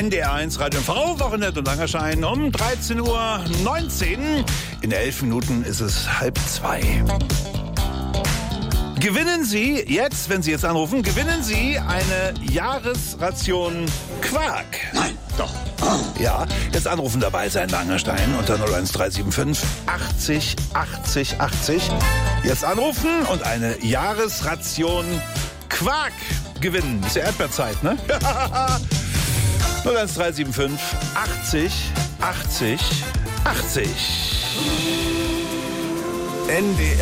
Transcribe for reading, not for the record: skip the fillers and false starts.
NDR1 Radio MV, Wochenende und Langerschein um 13:19 Uhr. In 11 Minuten ist es 1:30. Gewinnen Sie jetzt, wenn Sie jetzt anrufen, gewinnen Sie eine Jahresration Quark. Nein, doch. Ja, jetzt anrufen, dabei sein, Langerstein unter 01375 80 80 80. Jetzt anrufen und eine Jahresration Quark gewinnen. Ist ja Erdbeerzeit, ne? 01375 80 80 80. NDR